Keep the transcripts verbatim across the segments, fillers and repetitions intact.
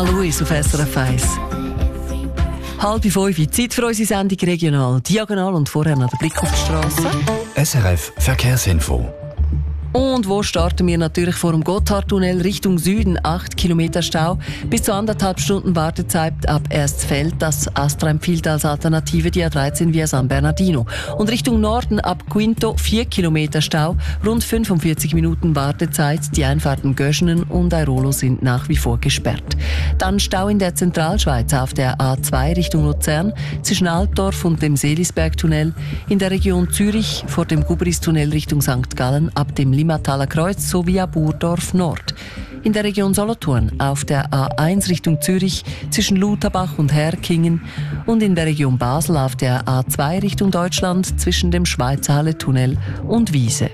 Donna Luis auf S R F eins. Halb fünf, Zeit für unsere Sendung regional, diagonal und vorher noch der Blick auf die Straße. S R F Verkehrsinfo. Und wo starten wir? Natürlich vor dem Gotthardtunnel Richtung Süden. acht Kilometer Stau. Bis zu anderthalb Stunden Wartezeit ab Erstfeld. Das Astra empfiehlt als Alternative die A dreizehn via San Bernardino. Und Richtung Norden ab Quinto vier Kilometer Stau. Rund fünfundvierzig Minuten Wartezeit. Die Einfahrten Göschenen und Airolo sind nach wie vor gesperrt. Dann Stau in der Zentralschweiz auf der A zwei Richtung Luzern. Zwischen Altdorf und dem Seelisbergtunnel. In der Region Zürich vor dem Gubris-Tunnel Richtung Sankt Gallen ab dem Limmataler Kreuz sowie ab Burdorf Nord. In der Region Solothurn auf der A eins Richtung Zürich zwischen Lutherbach und Herkingen und in der Region Basel auf der A zwei Richtung Deutschland zwischen dem Schweizerhalle-Tunnel und Wiese.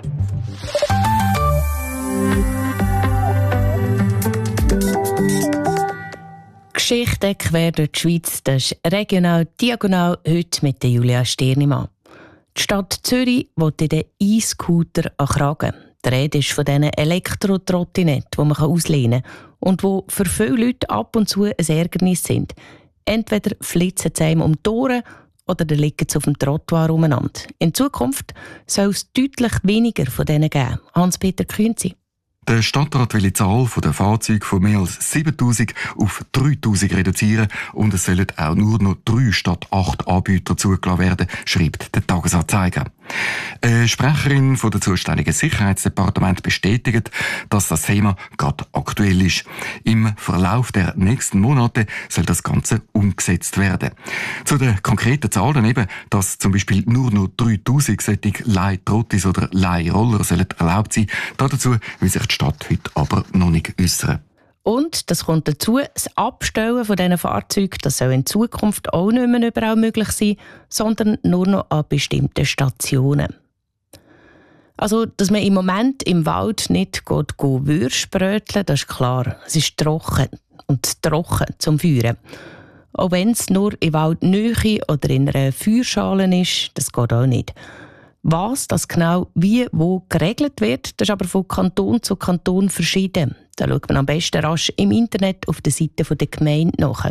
Geschichte quer durch die Schweiz, das ist regional diagonal heute mit der Julia Stirnimann. Die Stadt Zürich will den E-Scooter an Kragen. Die Rede ist von diesen Elektro-Trottinetten, die man auslehnen kann und die für viele Leute ab und zu ein Ärgernis sind. Entweder flitzen sie einem um die Ohren oder dann liegen sie auf dem Trottoir umeinander. In Zukunft soll es deutlich weniger von denen geben. Hans-Peter Künzi. Der Stadtrat will die Zahl der Fahrzeuge von mehr als siebentausend auf dreitausend reduzieren und es sollen auch nur noch drei statt acht Anbieter zugelassen werden, schreibt der Tagesanzeiger. Eine Sprecherin von der zuständigen Sicherheitsdepartement bestätigt, dass das Thema gerade aktuell ist. Im Verlauf der nächsten Monate soll das Ganze umgesetzt werden. Zu den konkreten Zahlen eben, dass zum Beispiel nur noch dreitausend solche Leihtrottis oder Leihroller sollen erlaubt sein. Dazu will sich die Stadt heute aber noch nicht äußern. Und das kommt dazu, das Abstellen von diesen Fahrzeugen, das soll in Zukunft auch nicht mehr überall möglich sein, sondern nur noch an bestimmten Stationen. Also, dass man im Moment im Wald nicht geht, geht Würst bröteln, das ist klar. Es ist trocken und trocken zum Feuern. Auch wenn es nur in Waldnähe oder in einer Feuerschale ist, das geht auch nicht. Was das genau wie wo geregelt wird, das ist aber von Kanton zu Kanton verschieden. Da schaut man am besten rasch im Internet auf der Seite der Gemeinde nach.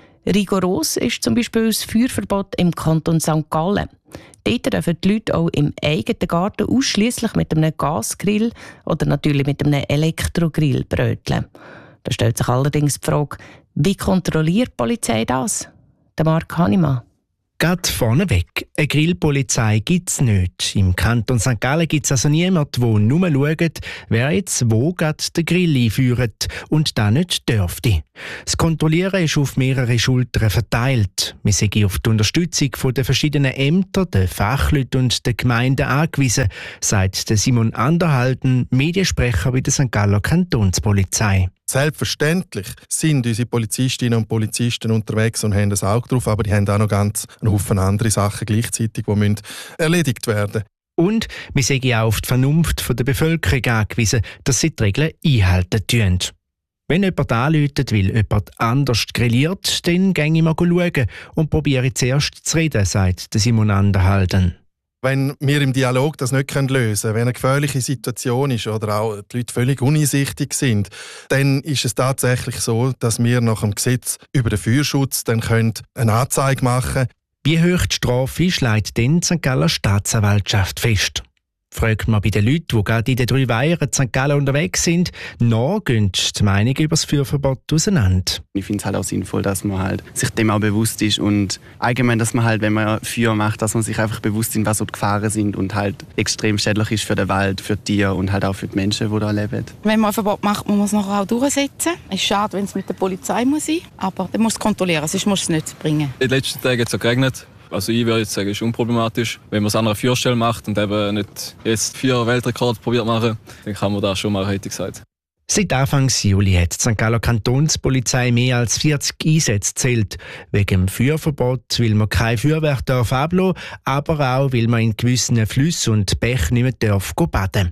Rigoros ist zum Beispiel das Feuerverbot im Kanton Sankt Gallen. Dort dürfen die Leute auch im eigenen Garten ausschliesslich mit einem Gasgrill oder natürlich mit einem Elektrogrill bröteln. Da stellt sich allerdings die Frage, wie kontrolliert die Polizei das? Der Marc Hannemann. Gerade vorneweg, eine Grillpolizei gibt es nicht. Im Kanton Sankt Gallen gibt es also niemanden, der nur schaut, wer jetzt wo gerade den Grill einführt und das nicht dürfte. Das Kontrollieren ist auf mehrere Schultern verteilt. Wir sind auf die Unterstützung der verschiedenen Ämter, der Fachleute und der Gemeinden angewiesen, sagt Simon Anderhalden, Mediensprecher bei der Sankt Galler Kantonspolizei. Selbstverständlich sind unsere Polizistinnen und Polizisten unterwegs und haben ein Auge drauf, aber die haben auch noch ganz einen Haufen andere Sachen gleichzeitig, die müssen erledigt werden. Und wir sind auch auf die Vernunft der Bevölkerung angewiesen, dass sie die Regeln einhalten tun. Wenn jemand anläutet, weil jemand anders grilliert, dann gehe ich mal schauen und probiere zuerst zu reden, sagt Simon Anderhalden. Wenn wir im Dialog das nicht lösen können, wenn eine gefährliche Situation ist oder auch die Leute völlig uneinsichtig sind, dann ist es tatsächlich so, dass wir nach dem Gesetz über den Feuerschutz dann können eine Anzeige machen können. Wie hoch die Strafe ist, legt dann die Sankt Galler Staatsanwaltschaft fest. Fragt man bei den Leuten, die gerade in den drei Weihern in Sankt Gallen unterwegs sind, noch gehen die Meinungen über das Feuerverbot auseinander. Ich finde es halt auch sinnvoll, dass man halt sich dem auch bewusst ist und allgemein, dass man halt, wenn man Feuer macht, dass man sich einfach bewusst ist, was so die Gefahren sind und halt extrem schädlich ist für den Wald, für die Tiere und halt auch für die Menschen, die da leben. Wenn man ein Verbot macht, muss man es nachher auch durchsetzen. Es ist schade, wenn es mit der Polizei muss sein, aber dann muss es kontrollieren, sonst muss es nicht bringen. In den letzten Tagen hat es auch geregnet. Also ich würde jetzt sagen, es ist unproblematisch. Wenn man es an einer Feuerstelle macht und eben nicht jetzt vier Weltrekorde probiert machen, dann kann man das schon machen, hätte ich gesagt. Seit Anfang Juli hat die Sankt Galler Kantonspolizei mehr als vierzig Einsätze gezählt. Wegen dem Feuerverbot will man kein Feuerwerk darf ablassen, aber auch weil man in gewissen Flüssen und Bächen nicht mehr darf baden.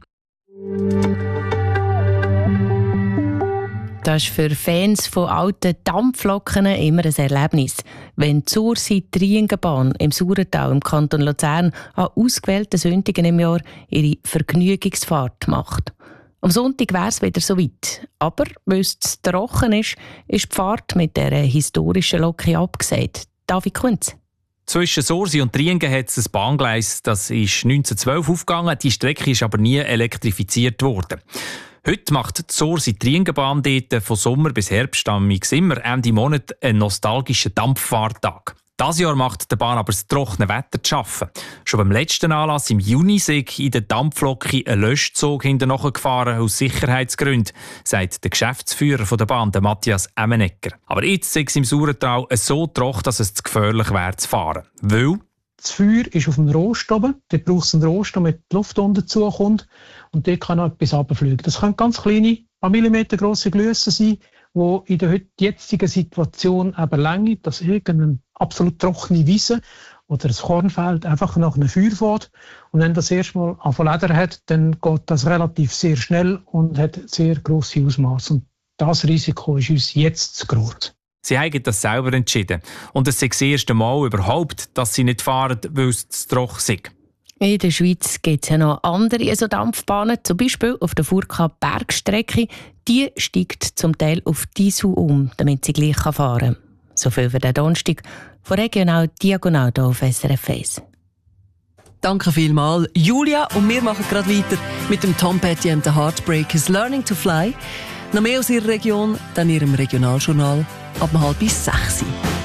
Das ist für Fans von alten Dampfloken immer ein Erlebnis, wenn die Sursi-Triengenbahn im Sauertal im Kanton Luzern an ausgewählten Sonntagen im Jahr ihre Vergnügungsfahrt macht. Am Sonntag wäre es wieder soweit. Aber weil es zu trocken ist, ist die Fahrt mit dieser historischen Lok abgesagt. David Kunz. Zwischen Sursi und Triengen hat es ein Bahngleis, das ist neunzehnhundertzwölf aufgegangen, die Strecke ist aber nie elektrifiziert worden. Heute macht die Sursi-Triengenbahn dort von Sommer bis Herbst am immer Ende Monat einen nostalgischen Dampffahrtag. Dieses Jahr macht die Bahn aber das trockene Wetter zu schaffen. Schon beim letzten Anlass im Juni sei in der Dampflok ein Löschzug hinterher gefahren aus Sicherheitsgründen, sagt der Geschäftsführer der Bahn, der Matthias Emmenegger. Aber jetzt sei es im Sauertal so trocken, dass es zu gefährlich wäre zu fahren. Weil das Feuer ist auf dem Rost oben. Dort braucht es einen Rost, damit die Luft unten zukommt. Und dort kann noch etwas runterfliegen. Das können ganz kleine, ein Millimeter grosse Glösse sein, die in der jetzigen Situation eben länger, dass irgendeine absolut trockene Wiese oder ein Kornfeld einfach nach einem Feuer fährt. Und wenn das erstmal anfangen Leder hat, dann geht das relativ sehr schnell und hat sehr grosse Ausmaße. Und das Risiko ist uns jetzt zu groß. Sie haben das selber entschieden. Und es ist das erste Mal überhaupt, dass sie nicht fahren, weil es zu trocken ist. In der Schweiz gibt es ja noch andere so Dampfbahnen, zum Beispiel auf der Furka-Bergstrecke. Die steigt zum Teil auf Diesel um, damit sie gleich fahren kann. So viel für den Donnerstag von Regional Diagonal hier auf S R F eins. Danke vielmals, Julia. Und wir machen gerade weiter mit dem Tom Petty and the Heartbreakers «Learning to Fly». Noch mehr aus ihrer Region, dann ihrem Regionaljournal ab halb bis sechs.